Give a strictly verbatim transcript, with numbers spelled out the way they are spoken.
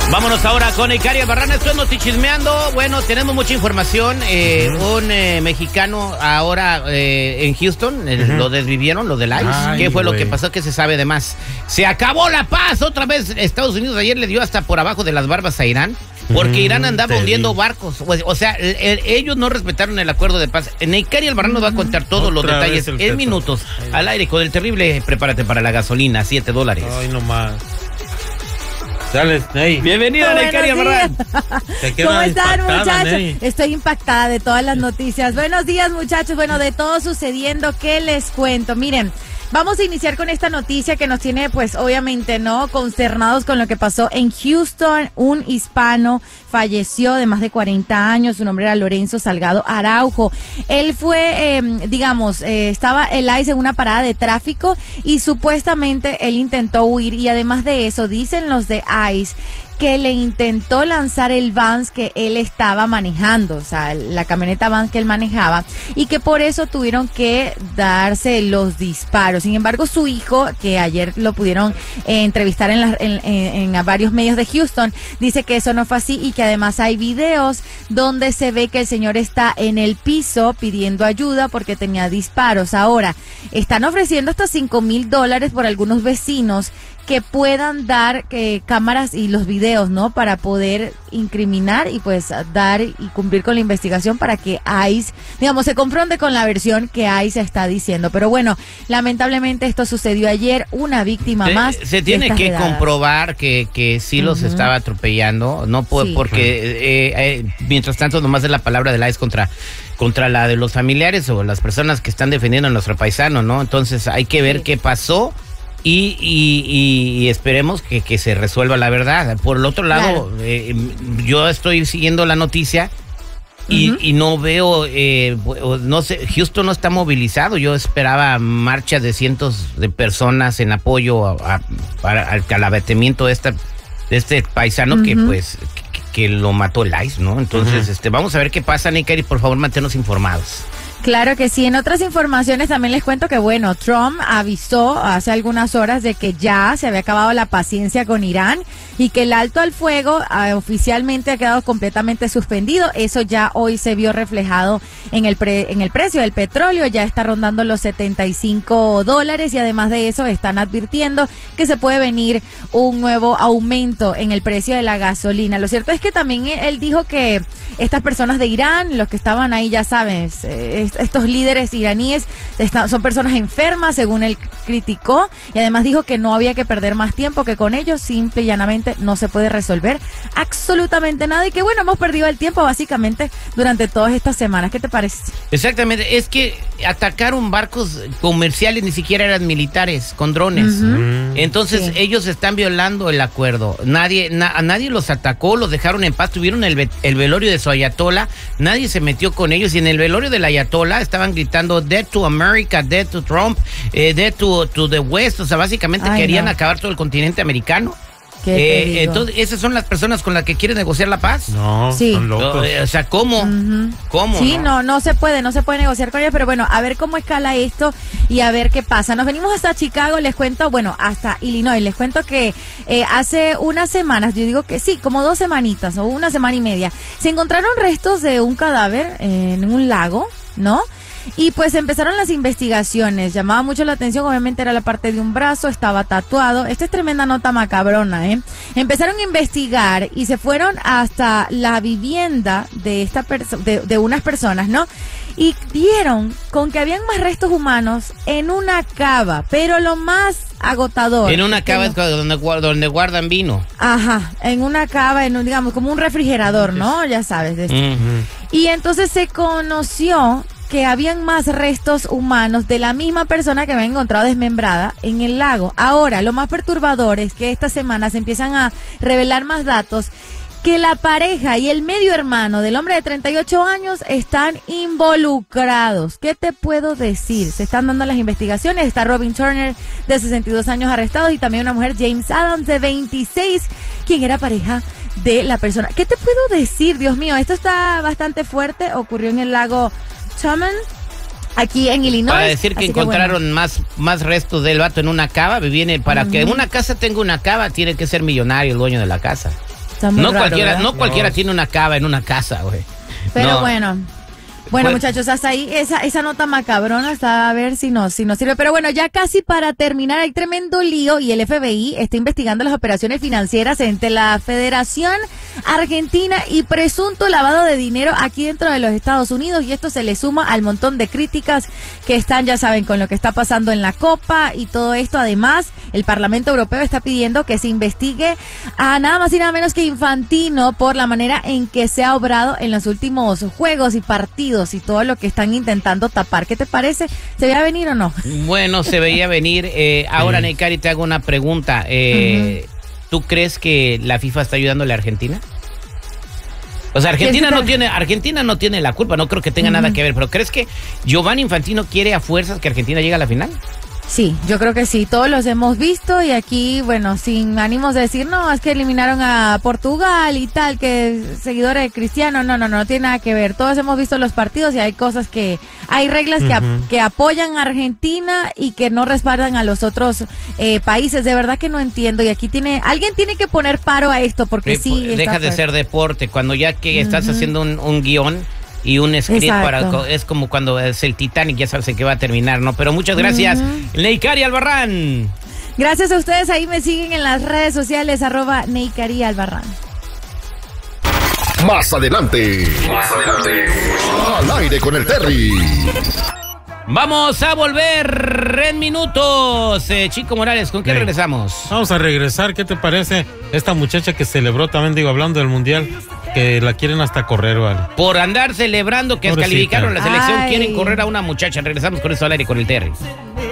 Vámonos ahora con Icari Albarrán. Esto es Notichismeando. Bueno, tenemos mucha información. Eh, uh-huh. Un eh, mexicano ahora eh, en Houston, eh, uh-huh. lo desvivieron, lo del ICE. Ay, ¿qué fue wey. lo que pasó? ¿Qué se sabe de más? Se acabó la paz. Otra vez Estados Unidos ayer le dio hasta por abajo de las barbas a Irán. Porque Irán andaba Te hundiendo vi. barcos. O sea, el, el, ellos no respetaron el acuerdo de paz. Icari Albarrán nos va a contar todos Otra los detalles en minutos. Ay, al aire con el terrible. Prepárate para la gasolina, siete dólares. Ay, no más. Dale, Ney. Bienvenida, Icari Albarrán. ¿Cómo están, muchachos? Ney. Estoy impactada de todas las noticias. Buenos días, muchachos. Bueno, de todo sucediendo, ¿qué les cuento? Miren, vamos a iniciar con esta noticia que nos tiene, pues, obviamente, ¿no? Consternados con lo que pasó en Houston. Un hispano falleció de más de cuarenta años. Su nombre era Lorenzo Salgado Araujo. Él fue, eh, digamos, eh, estaba el ICE en una parada de tráfico y supuestamente él intentó huir. Y además de eso, dicen los de ICE que le intentó lanzar el Vans que él estaba manejando, o sea, la camioneta Vans que él manejaba, y que por eso tuvieron que darse los disparos. Sin embargo, su hijo, que ayer lo pudieron eh, entrevistar en, la, en, en, en varios medios de Houston, dice que eso no fue así y que además hay videos donde se ve que el señor está en el piso pidiendo ayuda porque tenía disparos. Ahora, están ofreciendo hasta cinco mil dólares por algunos vecinos que puedan dar eh, cámaras y los videos, ¿no? Para poder incriminar y pues dar y cumplir con la investigación para que ICE, digamos, se confronte con la versión que ICE está diciendo. Pero bueno, lamentablemente esto sucedió ayer, una víctima se, más. Se tiene que redadas. comprobar que, que sí los uh-huh. estaba atropellando, no puede, sí. porque eh, eh, mientras tanto nomás es la palabra del ICE contra contra la de los familiares o las personas que están defendiendo a nuestro paisano, ¿no? Entonces hay que ver sí. qué pasó. Y, y, y esperemos que, que se resuelva la verdad. Por el otro lado, claro. eh, yo estoy siguiendo la noticia y, uh-huh. y no veo, eh, no sé, Houston no está movilizado. Yo esperaba marchas de cientos de personas en apoyo a, a, para, al abatimiento de, esta, de este paisano uh-huh. que pues que, que lo mató el ICE, ¿no? Entonces, uh-huh. este, vamos a ver qué pasa, Icari, por favor, manténnos informados. Claro que sí. En otras informaciones también les cuento que, bueno, Trump avisó hace algunas horas de que ya se había acabado la paciencia con Irán y que el alto al fuego uh, oficialmente ha quedado completamente suspendido. Eso ya hoy se vio reflejado en el pre, en el precio del petróleo. Ya está rondando los setenta y cinco dólares y además de eso están advirtiendo que se puede venir un nuevo aumento en el precio de la gasolina. Lo cierto es que también él dijo que estas personas de Irán, los que estaban ahí, ya sabes, eh, estos líderes iraníes están, son personas enfermas, según él criticó, y además dijo que no había que perder más tiempo, que con ellos simple y llanamente no se puede resolver absolutamente nada y que bueno, hemos perdido el tiempo básicamente durante todas estas semanas. ¿Qué te parece? Exactamente, es que atacaron barcos comerciales, ni siquiera eran militares, con drones. Uh-huh. Entonces sí. ellos están violando el acuerdo. Nadie, na, a nadie los atacó, los dejaron en paz, tuvieron el, el velorio de su ayatollah, nadie se metió con ellos y en el velorio del ayatollah estaban gritando dead to America, dead to Trump, eh, dead to, to the West, o sea, básicamente Ay, querían no. acabar todo el continente americano. Eh, entonces, ¿esas son las personas con las que quieren negociar la paz? No, sí. son locos. No, eh, o sea, ¿cómo? Uh-huh. ¿Cómo? Sí, no? no, no se puede, no se puede negociar con ellos, pero bueno, a ver cómo escala esto y a ver qué pasa. Nos venimos hasta Chicago, les cuento, bueno, hasta Illinois, les cuento que eh, hace unas semanas, yo digo que sí, como dos semanitas o una semana y media, se encontraron restos de un cadáver en un lago, ¿no? Y pues empezaron las investigaciones, llamaba mucho la atención, obviamente era la parte de un brazo, estaba tatuado. Esta es tremenda nota macabrona, ¿eh? Empezaron a investigar y se fueron hasta la vivienda de esta perso- de, de unas personas, ¿no? Y dieron con que habían más restos humanos en una cava, pero lo más agotador. En una cava es donde, donde guardan vino. Ajá, en una cava, en un, digamos, como un refrigerador, ¿no? Ya sabes. De este. Uh-huh. Y entonces se conoció que habían más restos humanos de la misma persona que habían encontrado desmembrada en el lago. Ahora, lo más perturbador es que esta semana se empiezan a revelar más datos que la pareja y el medio hermano del hombre de treinta y ocho años están involucrados. ¿Qué te puedo decir? Se están dando las investigaciones. Está Robin Turner, de sesenta y dos años, arrestado, y también una mujer, James Adams, de veintiséis, quien era pareja de la persona. ¿Qué te puedo decir? Dios mío, esto está bastante fuerte. Ocurrió en el lago Chaman, aquí en Illinois. Para decir que encontraron que, bueno, más, más restos del vato en una cava, viene para uh-huh. que en una casa tenga una cava, tiene que ser millonario el dueño de la casa. Está muy no raro, cualquiera, ¿verdad? no cualquiera No. tiene una cava en una casa, güey. Pero No. bueno. Bueno, Pues- muchachos, hasta ahí esa, esa nota macabrona está a ver si nos, si nos sirve. Pero bueno, ya casi para terminar, hay tremendo lío y el F B I está investigando las operaciones financieras entre la Federación Argentina y presunto lavado de dinero aquí dentro de los Estados Unidos. Y esto se le suma al montón de críticas que están, ya saben, con lo que está pasando en la Copa y todo esto. Además, el Parlamento Europeo está pidiendo que se investigue a nada más y nada menos que Infantino por la manera en que se ha obrado en los últimos juegos y partidos y todo lo que están intentando tapar. ¿Qué te parece? ¿Se veía venir o no? Bueno, se veía venir. Eh, ahora, Neikari, te hago una pregunta. Eh, uh-huh. ¿Tú crees que la FIFA está ayudándole a Argentina? O sea, Argentina no tiene, Argentina no tiene la culpa, no creo que tenga uh-huh. nada que ver, pero ¿crees que Giovanni Infantino quiere a fuerzas que Argentina llegue a la final? Sí, yo creo que sí, todos los hemos visto y aquí, bueno, sin ánimos de decir, no, es que eliminaron a Portugal y tal, que seguidores de Cristiano, no, no, no, no tiene nada que ver. Todos hemos visto los partidos y hay cosas que, hay reglas uh-huh. que, ap- que apoyan a Argentina y que no respaldan a los otros eh, países. De verdad que no entiendo y aquí tiene, alguien tiene que poner paro a esto porque eh, sí. Deja de fuerte. ser deporte, cuando ya que uh-huh. estás haciendo un, un guión y un script Exacto. para es como cuando es el Titanic, ya sabes en qué va a terminar, ¿no? Pero muchas gracias, uh-huh. Neikari Albarrán. Gracias a ustedes, ahí me siguen en las redes sociales, arroba Neikari Albarrán. Más adelante, más adelante, al aire con el Terry. Vamos a volver en minutos. Eh, Chico Morales, ¿con qué sí. regresamos? Vamos a regresar, ¿qué te parece? Esta muchacha que celebró también, digo, hablando del Mundial, que la quieren hasta correr, ¿vale? Por andar celebrando que Pobrecita. descalificaron la selección, Ay. quieren correr a una muchacha. Regresamos con esto al aire con el Terry.